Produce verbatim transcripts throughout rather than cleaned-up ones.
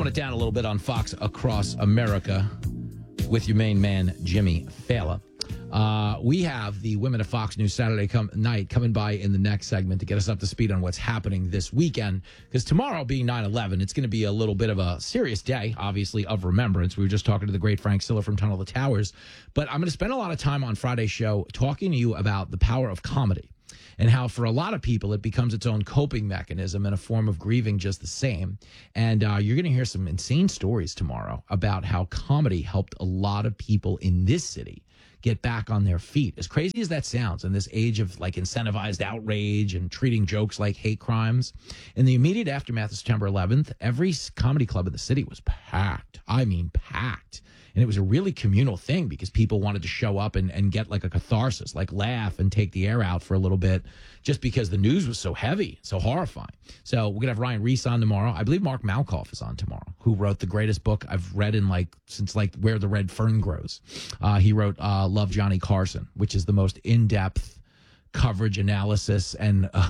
slowing it down a little bit on Fox Across America with your main man, Jimmy Fallon. Uh, we have the Women of Fox News Saturday com- night coming by in the next segment to get us up to speed on what's happening this weekend. Because tomorrow being nine eleven, it's going to be a little bit of a serious day, obviously, of remembrance. We were just talking to the great Frank Siller from Tunnel to Towers. But I'm going to spend a lot of time on Friday's show talking to you about the power of comedy and how for a lot of people it becomes its own coping mechanism and a form of grieving just the same. And uh, you're going to hear some insane stories tomorrow about how comedy helped a lot of people in this city get back on their feet. As crazy as that sounds in this age of like incentivized outrage and treating jokes like hate crimes, in the immediate aftermath of September eleventh, every comedy club in the city was packed. I mean, packed. And it was a really communal thing because people wanted to show up and, and get like a catharsis, like laugh and take the air out for a little bit just because the news was so heavy, so horrifying. So we're going to have Ryan Reese on tomorrow. I believe Mark Malkoff is on tomorrow, who wrote the greatest book I've read in like since like Where the Red Fern Grows. Uh, he wrote uh, Love, Johnny Carson, which is the most in-depth coverage analysis. And uh,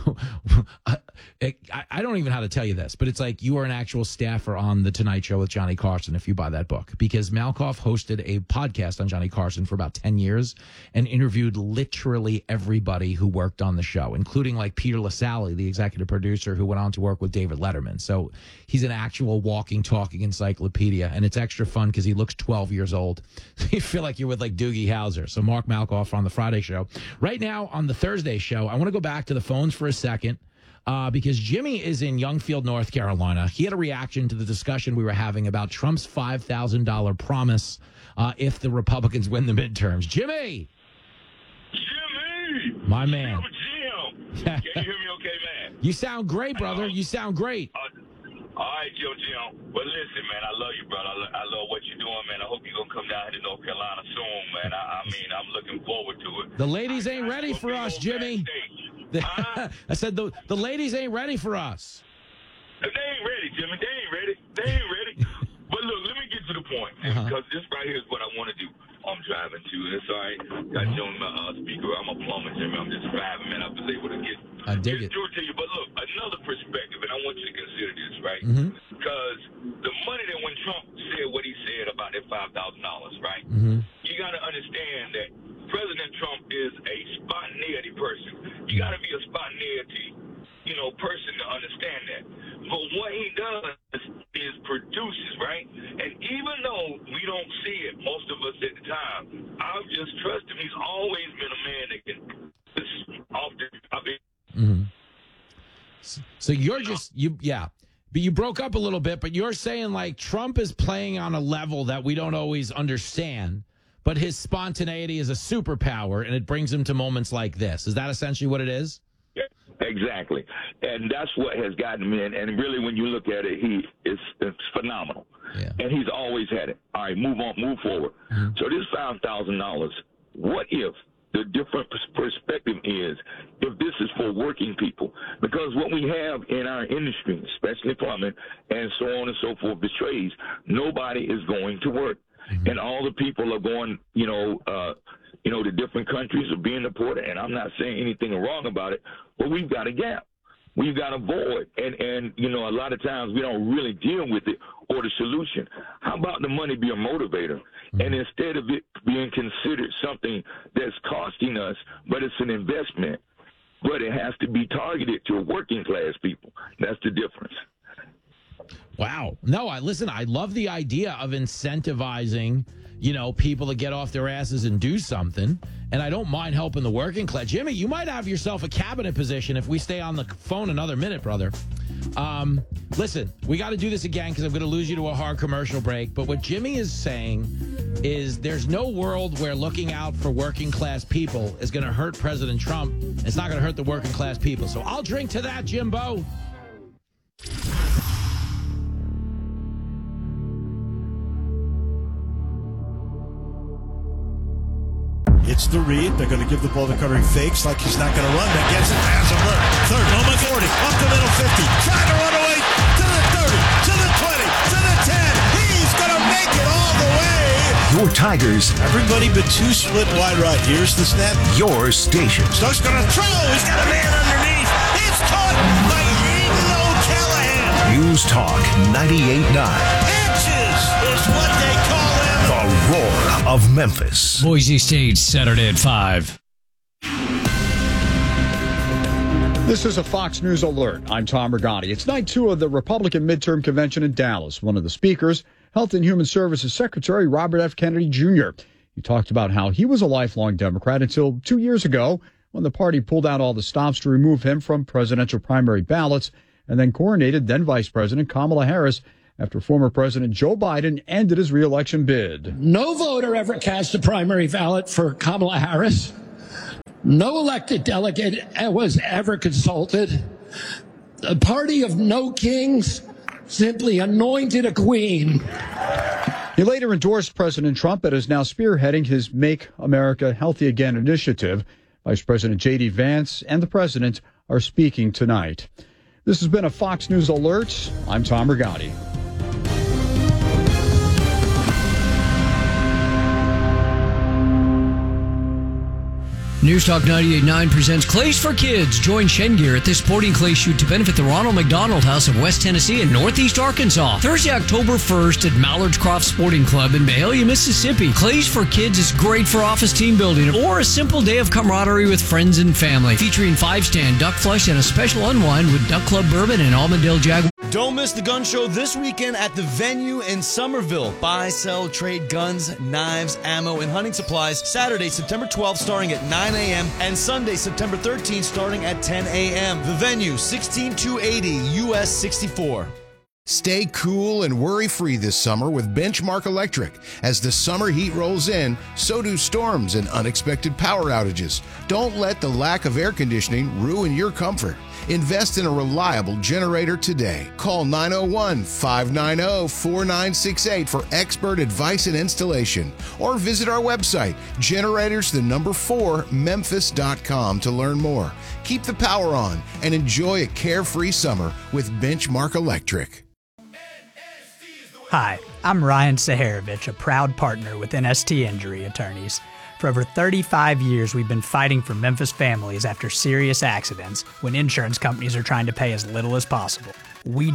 it, I, I don't even know how to tell you this, but it's like you are an actual staffer on The Tonight Show with Johnny Carson if you buy that book, because Malkoff hosted a podcast on Johnny Carson for about ten years and interviewed literally everybody who worked on the show, including like Peter Lasalle, the executive producer who went on to work with David Letterman. So he's an actual walking, talking encyclopedia, and it's extra fun because he looks twelve years old. You feel like you're with like Doogie Howser. So Mark Malkoff on the Friday show. Right now on the Thursday show, I want to go back to the phones for a second uh, because Jimmy is in Youngfield, North Carolina. He had a reaction to the discussion we were having about Trump's five thousand dollars promise uh, if the Republicans win the midterms. Jimmy! Jimmy! My man. Jim! Can you hear me okay, man? You sound great, brother. You sound great. Uh, all right, Jim, Jim. Well, listen, man, I love you, brother. I, lo- I love what you're doing, man. I hope you're going to come down here to North Carolina soon, man. I, I mean, I'm looking forward to it. The ladies ain't I, ready I for us, Jimmy. Huh? I said the, the ladies ain't ready for us. They ain't ready, Jimmy. They ain't ready. They ain't ready. But look, let me get to the point, man, Uh-huh. because this right here is what I want to do. I'm driving too. It's all right. Got you on my uh, speaker. I'm a plumber, Jimmy. I'm just driving, man. I was able to get, I dig get it. through to you. But look, another perspective, and I want you to consider this, right? Mhm. Because the money that when Trump said what he said about that five thousand dollars, right? Mhm. You got to understand that President Trump is a spontaneity person. You got to be a spontaneity, you know, person to understand that. But what he does is produces, right? And even though we don't see it, most of us at the time, I just trust him. He's always been a man that can just off the top. Mm-hmm. So you're just you, yeah. But you broke up a little bit. But you're saying like Trump is playing on a level that we don't always understand. But his spontaneity is a superpower, and it brings him to moments like this. Is that essentially what it is? Yeah, exactly. And that's what has gotten me. And, and really, when you look at it, he is it's phenomenal. Yeah. And he's always had it. All right, move on, move forward. Mm-hmm. So this five thousand dollars, what if the different perspective is if this is for working people? Because what we have in our industry, especially plumbing and so on and so forth, the trades, nobody is going to work. Mm-hmm. And all the people are going, you know, uh, you know, to different countries or being deported. And I'm not saying anything wrong about it, but we've got a gap. We've got a void. And, and, you know, a lot of times we don't really deal with it or the solution. How about the money be a motivator? Mm-hmm. And instead of it being considered something that's costing us, but it's an investment, but it has to be targeted to working class people. That's the difference. Wow. No, I listen, I love the idea of incentivizing, you know, people to get off their asses and do something. And I don't mind helping the working class. Jimmy, you might have yourself a cabinet position if we stay on the phone another minute, brother. Um, listen, we got to do this again because I'm going to lose you to a hard commercial break. But what Jimmy is saying is there's no world where looking out for working class people is going to hurt President Trump. It's not going to hurt the working class people. So I'll drink to that, Jimbo. It's the read. They're going to give the ball to Curry. Fakes like he's not going to run. That gets it past him. Look. Third, moment forty. Up the middle, fifty. Trying to run away to the thirty, to the twenty, to the ten. He's going to make it all the way. Your Tigers. Everybody but two split wide right. Here's the snap. Your station. Stokes going to throw. He's got a man underneath. It's caught by Aiden O'Callahan. News Talk ninety-eight point nine. Inches is what they call him. The Roar of Memphis. Boise State, Saturday at five. This is a Fox News alert. I'm Tom Rigotti. It's night two of the Republican midterm convention in Dallas. One of the speakers, Health and Human Services Secretary Robert F. Kennedy Junior He talked about how he was a lifelong Democrat until two years ago when the party pulled out all the stops to remove him from presidential primary ballots and then coronated then Vice President Kamala Harris after former President Joe Biden ended his reelection bid. No voter ever cast a primary ballot for Kamala Harris. No elected delegate was ever consulted. The party of no kings simply anointed a queen. He later endorsed President Trump and is now spearheading his Make America Healthy Again initiative. Vice President J D Vance and the president are speaking tonight. This has been a Fox News Alert. I'm Tom Rigotti. News Talk ninety-eight point nine presents Clays for Kids. Join Shengear at this sporting clay shoot to benefit the Ronald McDonald House of West Tennessee and Northeast Arkansas. Thursday, October first at Mallard's Croft Sporting Club in Mahalia, Mississippi. Clays for Kids is great for office team building or a simple day of camaraderie with friends and family. Featuring five-stand duck flush and a special unwind with Duck Club Bourbon and Almondale Jaguar. Don't miss the gun show this weekend at the Venue in Somerville. Buy, sell, trade guns, knives, ammo, and hunting supplies. Saturday, September twelfth, starting at nine a.m. and Sunday, September thirteenth, starting at ten a.m. The Venue, sixteen two eighty U S sixty-four. Stay cool and worry-free this summer with Benchmark Electric. As the summer heat rolls in, so do storms and unexpected power outages. Don't let the lack of air conditioning ruin your comfort. Invest in a reliable generator today. Call nine oh one, five nine oh, four nine six eight for expert advice and installation. Or visit our website, generators the number four memphis dot com to learn more. Keep the power on and enjoy a carefree summer with Benchmark Electric. Hi, I'm Ryan Saharovich, a proud partner with N S T Injury Attorneys. For over thirty-five years, we've been fighting for Memphis families after serious accidents when insurance companies are trying to pay as little as possible. We